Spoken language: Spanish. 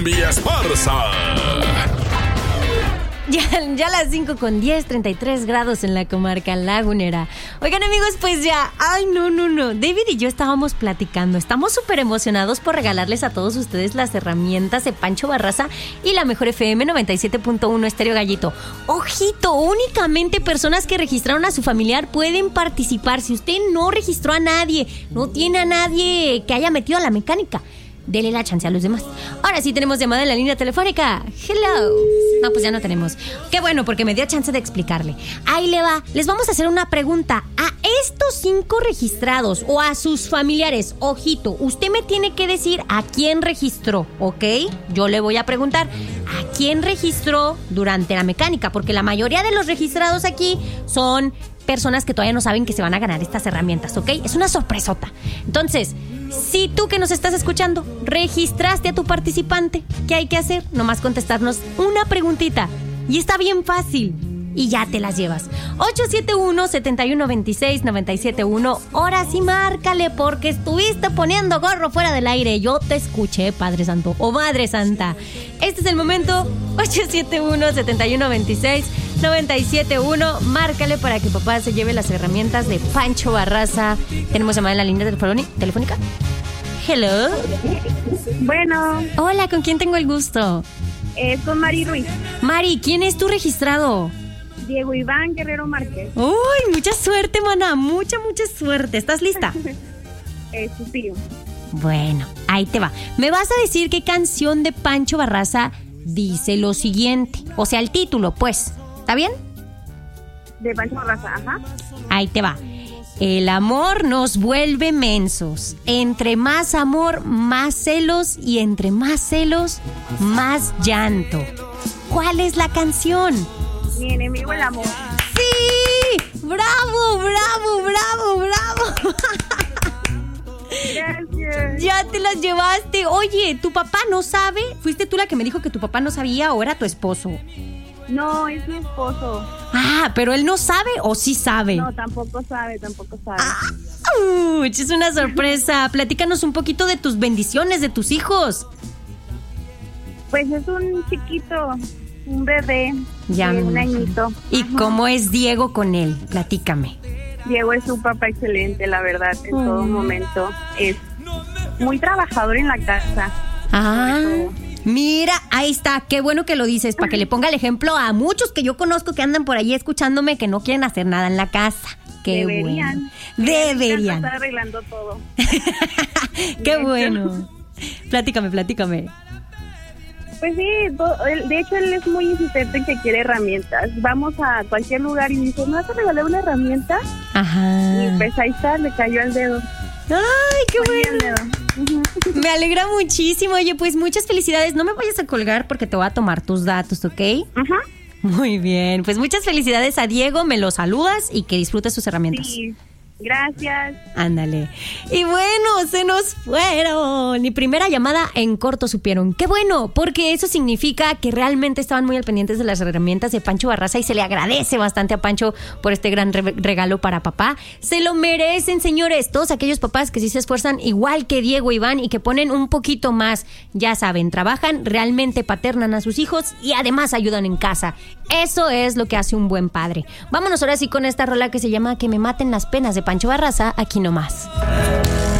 Zombie Esparza. Ya las 5:10, 33 grados en la comarca lagunera. Oigan, amigos, pues ya. Ay, no. David y yo estábamos platicando. Estamos súper emocionados por regalarles a todos ustedes las herramientas de Pancho Barraza y la Mejor FM 97.1 Estéreo Gallito. Ojito, únicamente personas que registraron a su familiar pueden participar. Si usted no registró a nadie, no tiene a nadie que haya metido a la mecánica, dele la chance a los demás. Ahora sí tenemos llamada en la línea telefónica. Hello. No, pues ya no tenemos. Qué bueno, porque me dio chance de explicarle. Ahí le va. Les vamos a hacer una pregunta. A estos 5 registrados o a sus familiares, ojito, usted me tiene que decir a quién registró, ¿ok? Yo le voy a preguntar a quién registró durante la mecánica, porque la mayoría de los registrados aquí son personas que todavía no saben que se van a ganar estas herramientas, ¿ok? Es una sorpresota. Entonces, si tú que nos estás escuchando registraste a tu participante, ¿qué hay que hacer? Nomás contestarnos una preguntita. Y está bien fácil. Y ya te las llevas. 871-7126-971. Ahora sí márcale, porque estuviste poniendo gorro fuera del aire. Yo te escuché, Padre Santo o Madre Santa. Este es el momento. 871-7126-971. Márcale para que papá se lleve las herramientas de Pancho Barraza. Tenemos llamada en la línea telefónica. Hello. Bueno. Hola, ¿con quién tengo el gusto? Con Mari Ruiz. Mari, ¿quién es tu registrado? Diego Iván Guerrero Márquez. Uy, mucha suerte, mana, mucha suerte. ¿Estás lista? Sí. Bueno, ahí te va. Me vas a decir qué canción de Pancho Barraza dice lo siguiente. O sea, el título, pues. ¿Está bien? De Pancho Barraza, ajá. Ahí te va. El amor nos vuelve mensos. Entre más amor, más celos. Y entre más celos, más llanto. ¿Cuál es la canción? Mi enemigo el amor. ¡Sí! ¡Bravo! Gracias. Ya te las llevaste. Oye, ¿tu papá no sabe? ¿Fuiste tú la que me dijo que tu papá no sabía o era tu esposo? No, es mi esposo. Ah, ¿pero él no sabe o sí sabe? No, tampoco sabe. Es una sorpresa. Platícanos un poquito de tus bendiciones, de tus hijos. Pues es un chiquito, un bebé, Ya, de un añito. ¿Y cómo es Diego con él? Platícame. Diego es un papá excelente, la verdad, en todo momento. Es muy trabajador en la casa. Ah, mira, ahí está. Qué bueno que lo dices, para que le ponga el ejemplo a muchos que yo conozco que andan por ahí escuchándome que no quieren hacer nada en la casa. Qué Deberían. bueno. Deberían. Estar arreglando todo. Qué bueno. Platícame. Pues sí, de hecho él es muy insistente en que quiere herramientas. Vamos a cualquier lugar y dice, ¿me vas a regalar una herramienta? Ajá. Y pues ahí está, le cayó al dedo. ¡Ay, qué Cayó al bueno! dedo. Me alegra muchísimo. Oye, pues muchas felicidades. No me vayas a colgar porque te voy a tomar tus datos, ¿ok? Ajá. Muy bien. Pues muchas felicidades a Diego. Me lo saludas y que disfrute sus herramientas. Sí. Gracias. Ándale. Y bueno, se nos fueron. Mi primera llamada en corto supieron. Qué bueno, porque eso significa que realmente estaban muy al pendientes de las herramientas de Pancho Barraza y se le agradece bastante a Pancho por este gran regalo para papá. Se lo merecen, señores. Todos aquellos papás que sí se esfuerzan igual que Diego Iván y que ponen un poquito más. Ya saben, trabajan, realmente paternan a sus hijos y además ayudan en casa. Eso es lo que hace un buen padre. Vámonos ahora sí con esta rola que se llama Que me maten las penas de Pancho Barraza, aquí nomás.